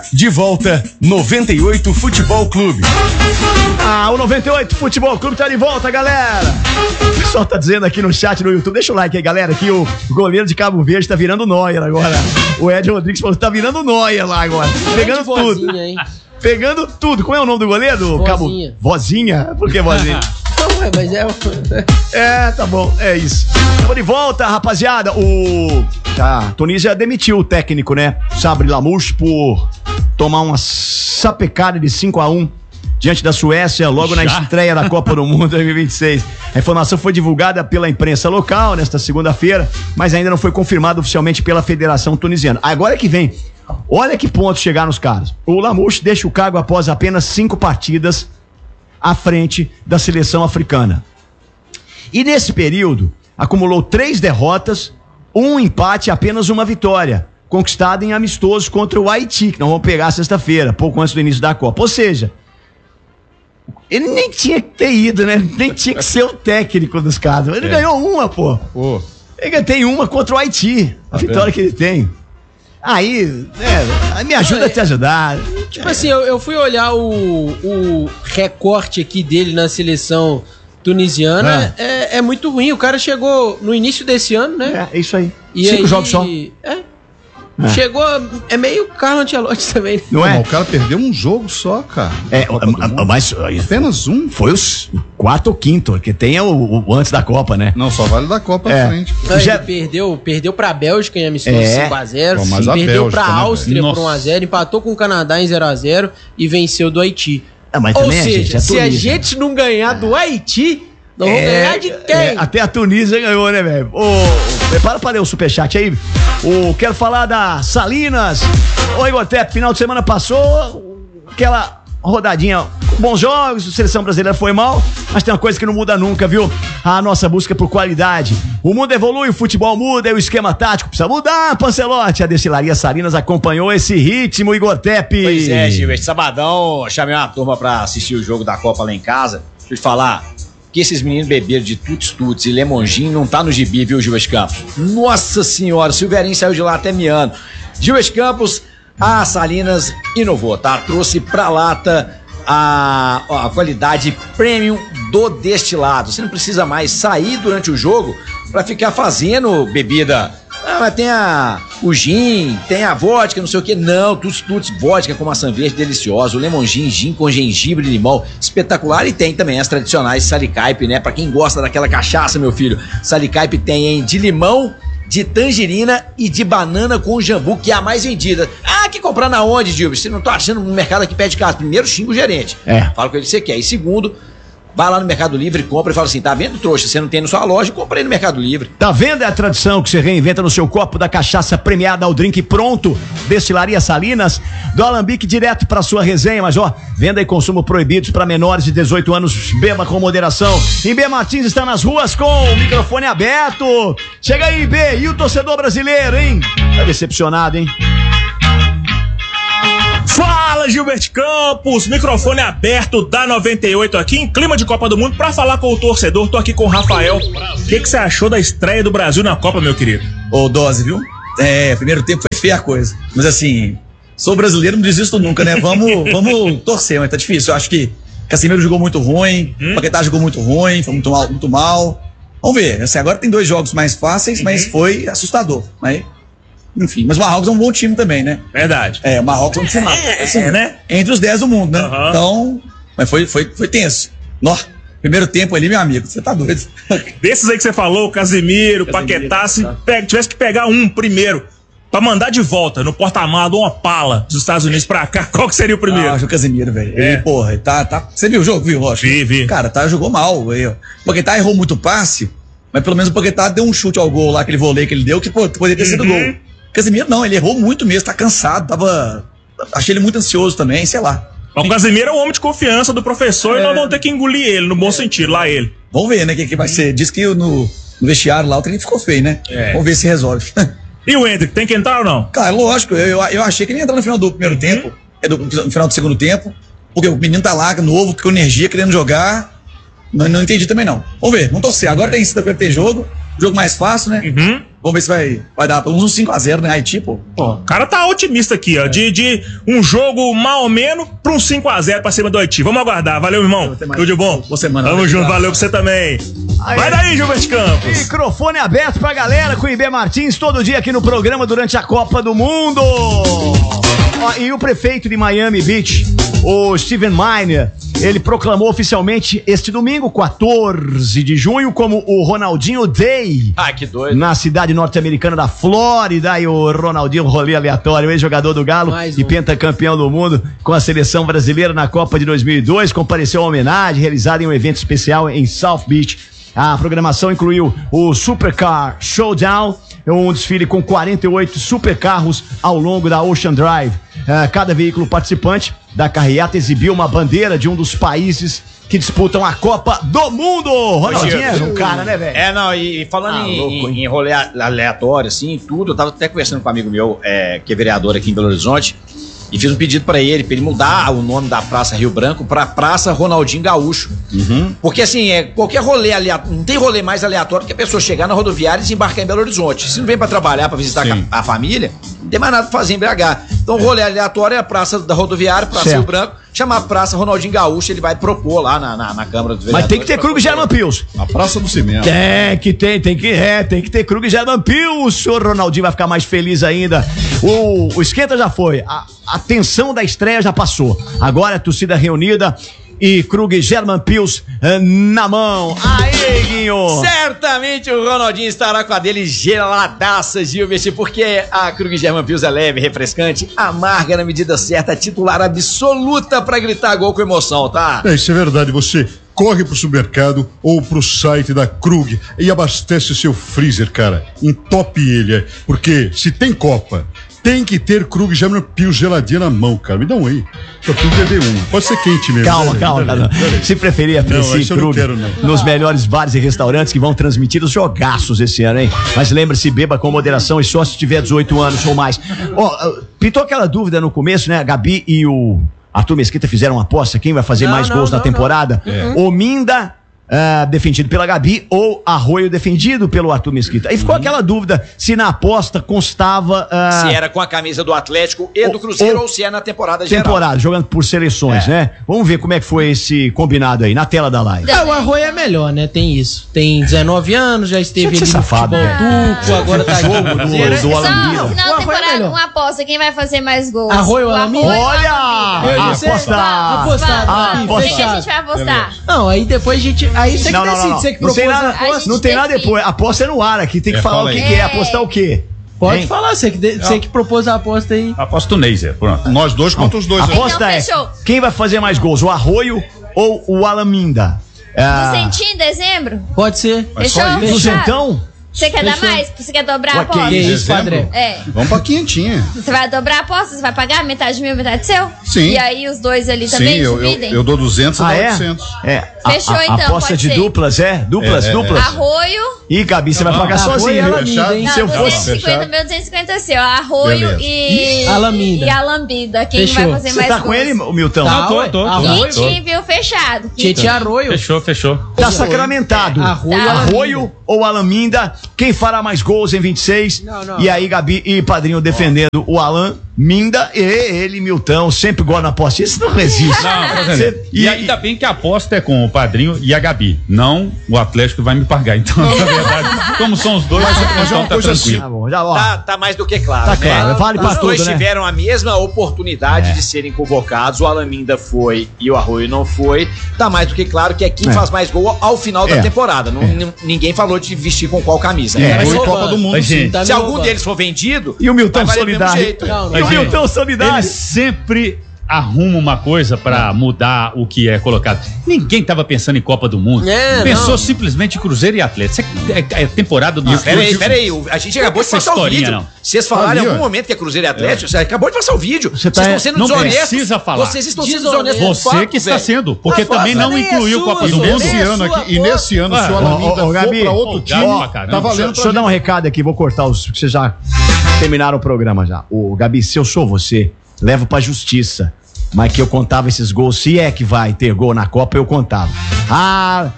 De volta, 98 Futebol Clube. O 98 Futebol Clube tá de volta, galera. O pessoal tá dizendo aqui no chat do YouTube, deixa o like aí, galera, que o goleiro de Cabo Verde tá virando Neuer agora. O Ed Rodrigues falou que tá virando Neuer lá agora. Pegando tudo. Hein? Pegando tudo. Como é o nome do goleiro? Vozinha. Vozinha? Por que Vozinha? Não, mas tá bom, é isso. Estamos de volta, rapaziada. A Tunísia demitiu o técnico, né? Sabri Lamouche, por tomar uma sapecada de 5-1 diante da Suécia, logo na estreia da Copa do Mundo 2026. A informação foi divulgada pela imprensa local nesta segunda-feira, mas ainda não foi confirmada oficialmente pela Federação Tunisiana. Agora que vem, olha que ponto chegar nos caras. O Lamouche deixa o cargo após apenas 5 partidas à frente da seleção africana. E nesse período, acumulou 3 derrotas, 1 empate e apenas 1 vitória, conquistada em amistosos contra o Haiti, que nós vamos pegar sexta-feira, pouco antes do início da Copa. Ou seja, ele nem tinha que ter ido, né? Nem tinha que ser o técnico dos caras. Ele ganhou uma, pô. Ele tem uma contra o Haiti, a vitória que ele tem. Aí, me ajuda a te ajudar. Tipo assim, eu fui olhar o recorte aqui dele na seleção tunisiana, é muito ruim. O cara chegou no início desse ano, né? É isso aí. E 5 jogos só. Chegou, é meio Carlo Ancelotti também. Não é? O cara perdeu um jogo só, cara. Mas apenas um? Foi os 4 ou 5º, que tem o antes da Copa, né? Não, só vale da Copa à frente. Ele perdeu pra Bélgica em amistoso 5-0, perdeu pra Áustria por 1-0, empatou com o Canadá em 0-0 e venceu do Haiti. Ou seja, se a gente não ganhar do Haiti, não vamos ganhar de quem? Até a Tunísia ganhou, né, velho? Prepara pra ler o superchat aí. Quero falar da Salinas. Ô, Igor Tepe, final de semana passou aquela rodadinha, bons jogos, a seleção brasileira foi mal, mas tem uma coisa que não muda nunca, viu? A nossa busca por qualidade. O mundo evolui, o futebol muda e o esquema tático precisa mudar, Pancelotti. A Destilaria Salinas acompanhou esse ritmo, Igor Tepe. Pois é, Gilberto, sabadão, chamei uma turma pra assistir o jogo da Copa lá em casa. Deixa eu te falar, que esses meninos beberam de tuts-tuts e lemonjinho não tá no gibi, viu, Gilberto Campos? Nossa senhora, o Silveirinho saiu de lá até miando. Gilberto Campos, a Salinas inovou, tá? Trouxe pra lata a qualidade premium do destilado. Você não precisa mais sair durante o jogo pra ficar fazendo bebida. Mas tem o gin, tem a vodka, não sei o que. Não, tuts, vodka com maçã verde deliciosa, o lemon gin com gengibre e limão, espetacular. E tem também as tradicionais Salicaipe, né? Pra quem gosta daquela cachaça, meu filho. Salicaipe tem, hein? De limão, de tangerina e de banana com jambu, que é a mais vendida. Que comprar na onde, Gilberto? Você não tá achando no mercado aqui perto de casa. Primeiro, xinga o gerente. Fala com ele que você quer. E segundo, vai lá no Mercado Livre, compra e fala assim, tá vendo, trouxa? Você não tem na sua loja, compra aí no Mercado Livre. Tá vendo? É a tradição que você reinventa no seu copo da cachaça premiada ao drink pronto. Destilaria Salinas, do alambique direto pra sua resenha. Mas venda e consumo proibidos para menores de 18 anos. Beba com moderação. IB Martins está nas ruas com o microfone aberto. Chega aí, IB, e o torcedor brasileiro, hein? Tá decepcionado, hein? Fala, Gilberto Campos, microfone aberto da 98 aqui em clima de Copa do Mundo pra falar com o torcedor. Tô aqui com o Rafael. O que você achou da estreia do Brasil na Copa, meu querido? Dose, viu? Primeiro tempo foi feia a coisa, mas assim, sou brasileiro, não desisto nunca, né? Vamos torcer, mas tá difícil. Eu acho que Casemiro jogou muito ruim, Paquetá jogou muito ruim, foi muito mal. Vamos ver, assim, agora tem 2 jogos mais fáceis, mas foi assustador, enfim, mas o Marrocos é um bom time também, né? Verdade. O Marrocos é um time, né? Entre os 10 do mundo, né? Então, mas foi tenso. Primeiro tempo ali, meu amigo, você tá doido. Desses aí que você falou, Casemiro, Paquetá, se tivesse que pegar um primeiro pra mandar de volta no porta-malas uma Opala dos Estados Unidos pra cá, qual que seria o primeiro? Acho o Casemiro, velho. Ele, porra, tá... Você viu o jogo, viu, Rocha? Vi. Cara, jogou mal. O Paquetá errou muito passe, mas pelo menos o Paquetá deu um chute ao gol lá, aquele voleio que ele deu, que poderia ter sido gol. Casemiro não, ele errou muito mesmo, tá cansado, achei ele muito ansioso também, sei lá. O Casemiro é o homem de confiança do professor e nós vamos ter que engolir ele, no bom sentido, lá ele. Vamos ver, né, o que vai ser. Diz que no vestiário lá o treino ficou feio, né? Vamos ver se resolve. E o Endrick, tem que entrar ou não? Cara, lógico, eu achei que ele ia entrar no final do primeiro tempo, no final do segundo tempo, porque o menino tá lá, novo, com energia, querendo jogar. Não entendi também não. Vamos ver, vamos torcer. Agora tem sexta-feira ter jogo mais fácil, né? Vamos ver se vai dar pelo menos um 5x0, né? Haiti, pô. O cara tá otimista aqui, ó. De um jogo mal ou menos pra um 5x0 pra cima do Haiti. Vamos aguardar. Valeu, irmão. Tudo de bom? Boa semana. Tamo junto, valeu pra você também. Vai daí, Gilberto Campos. Microfone aberto pra galera com o Ibê Martins todo dia aqui no programa durante a Copa do Mundo. E o prefeito de Miami Beach, o Steven Miner, ele proclamou oficialmente este domingo, 14 de junho, como o Ronaldinho Day. Ah, que doido. Na cidade norte-americana da Flórida. E o Ronaldinho, rolê aleatório, ex-jogador do Galo e pentacampeão do mundo com a seleção brasileira na Copa de 2002, compareceu à homenagem realizada em um evento especial em South Beach. A programação incluiu o Supercar Showdown, um desfile com 48 supercarros ao longo da Ocean Drive. Cada veículo participante da carreata exibiu uma bandeira de um dos países que disputam a Copa do Mundo. Ronaldinho é um cara, né, velho? E falando em rolê aleatório, assim, tudo, eu tava até conversando com um amigo meu, que é vereador aqui em Belo Horizonte, e fiz um pedido pra ele mudar o nome da Praça Rio Branco pra Praça Ronaldinho Gaúcho. Porque assim, qualquer rolê aleatório, não tem rolê mais aleatório que a pessoa chegar na rodoviária e desembarcar em Belo Horizonte. Se não vem pra trabalhar, pra visitar a família, não tem mais nada pra fazer em BH. Então o rolê aleatório é a Praça da Rodoviária, Praça Rio Branco, chamar Praça Ronaldinho Gaúcho, ele vai propor lá na Câmara dos Vereadores. Mas tem que ter Krug German Pils. A Praça do Cimento. Tem que ter Krug German Pils. O senhor Ronaldinho vai ficar mais feliz ainda. O esquenta já foi. A tensão da estreia já passou. Agora a torcida reunida e Krug German Pils na mão. Aê, Guinho! Certamente o Ronaldinho estará com a dele geladaça, Gilberto, porque a Krug German Pils é leve, refrescante, amarga na medida certa, titular absoluta pra gritar gol com emoção, tá? Isso é verdade, você corre pro supermercado ou pro site da Krug e abastece o seu freezer, cara. Entope ele, porque se tem Copa, tem que ter Krug German Pils geladinha na mão, cara. Me dá um aí. Só tem que beber um. Pode ser quente mesmo. Calma. Se preferir, aprecie Krug nos melhores bares e restaurantes que vão transmitir os jogaços esse ano, hein? Mas lembre-se, beba com moderação e só se tiver 18 anos ou mais. Pintou aquela dúvida no começo, né? A Gabi e o Arthur Mesquita fizeram uma aposta. Quem vai fazer mais gols na temporada? O Minda, defendido pela Gabi, ou Arroio defendido pelo Arthur Mesquita. Aí ficou aquela dúvida se na aposta constava se era com a camisa do Atlético e do Cruzeiro ou se é na temporada geral. Jogando por seleções, né? Vamos ver como é que foi esse combinado aí, na tela da live. O Arroio é melhor, né? Tem isso. Tem 19 anos, já esteve ali no safado, futebol agora tá aqui no Cruzeiro. Só no final da temporada, uma aposta, quem vai fazer mais gols? Arroio ou Alameda? Olha! Apostado. A gente vai apostar. Não, aí depois a gente... Aí você que decide, você que propôs a aposta. Não tem nada depois, a aposta é no ar aqui, tem que falar o que é, apostar o quê? Pode falar, você que propôs a aposta aí. Aposta o Neiser, pronto. Nós dois contra os dois. A aposta é, quem vai fazer mais gols, o Arroio ou o Alaminda? Duzentinho em dezembro? Pode ser. Fechou? Duzentão? Você quer dar mais? Você quer dobrar a aposta? Que isso, Padre? Vamos pra quinhentinha. Você vai dobrar a aposta? Você vai pagar metade meu, metade seu? Sim. E aí os dois ali também dividem? Eu dou 200 e dou 800. Fechou então, aposta pode de ser. duplas, Duplas. Arroio. E Gabi, você vai pagar sozinho. Se eu fosse 250 meu, 250 seu. Arroio e Alambida. Quem vai fazer mais gols? Você tá com ele, o Milton? Tô. Quintinho, viu? Fechado. Tite Arroio. Fechou. Tá sacramentado. Arroio ou Alaminda. Quem fará mais gols em 26? E aí, Gabi e Padrinho defendendo o Alan Minda e ele, Milton, sempre igual na aposta. Isso não resiste. E ainda bem que a aposta é com o Padrinho e a Gabi. Não o Atlético vai me pagar. Então, na verdade, como são os dois, então tá tranquilo. Tá mais do que claro. Tá claro, vale pra tudo, né? Os dois tiveram a mesma oportunidade de serem convocados. O Alaminda foi e o Arroio não foi. Tá mais do que claro que é quem faz mais gol ao final da temporada. Ninguém falou de vestir com qual camisa. Foi Copa do Mundo, sim. Se algum deles for vendido, e o Milton solidário. E o Milton solidário. Ele sempre arruma uma coisa pra mudar o que é colocado. Ninguém tava pensando em Copa do Mundo. Pensou simplesmente em Cruzeiro e Atlético. É temporada do... Peraí, a gente acabou de passar o vídeo. Vocês falaram em algum momento que é Cruzeiro e Atlético, você acabou de passar o vídeo. Vocês estão sendo desonestos. Não precisa falar. Vocês estão sendo desonestos. Você que está sendo, porque também não incluiu o Copa do Mundo. E nesse ano, se o Alaminda for pra outro time, tá valendo. Deixa eu dar um recado aqui, vou cortar os... Vocês já terminaram o programa já. Gabi, se eu sou você, levo pra justiça. Mas que eu contava esses gols, se é que vai ter gol na Copa, eu contava.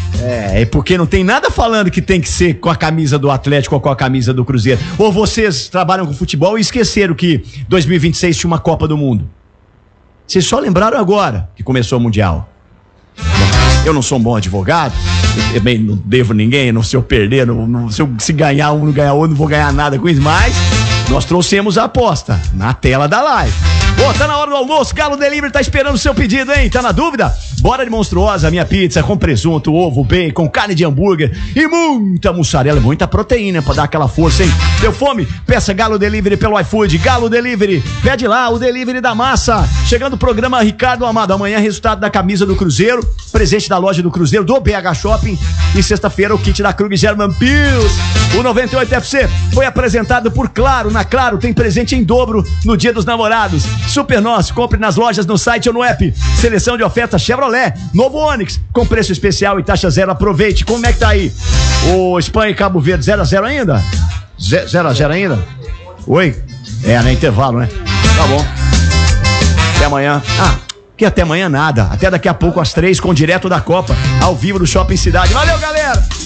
É porque não tem nada falando que tem que ser com a camisa do Atlético ou com a camisa do Cruzeiro. Ou vocês trabalham com futebol e esqueceram que 2026 tinha uma Copa do Mundo. Vocês só lembraram agora que começou o Mundial. Eu não sou um bom advogado, eu também não devo ninguém, não se eu perder, se ganhar um, não ganhar outro, não vou ganhar nada com isso, mas nós trouxemos a aposta na tela da live. Pô, tá na hora do almoço, Galo Delivery tá esperando o seu pedido, hein? Tá na dúvida? Bora de Monstruosa, minha pizza com presunto, ovo, bacon, carne de hambúrguer e muita mussarela, muita proteína pra dar aquela força, hein? Deu fome? Peça Galo Delivery pelo iFood. Galo Delivery, pede lá o delivery da massa. Chegando o programa Ricardo Amado, amanhã resultado da camisa do Cruzeiro, presente da loja do Cruzeiro, do BH Shopping, e sexta-feira o kit da Krug German Pils. O 98 FC foi apresentado por Claro. Na Claro tem presente em dobro no Dia dos Namorados. Super Nosso, compre nas lojas, no site ou no app. Seleção de ofertas Chevrolet, novo Onix, com preço especial e taxa zero. Aproveite. Como é que tá aí? O Espanha e Cabo Verde 0x0 ainda? 0x0 ainda? Oi? Né? Intervalo, né? Tá bom. Até amanhã. Que até amanhã nada. Até daqui a pouco às 3 com Direto da Copa, ao vivo do Shopping Cidade. Valeu, galera!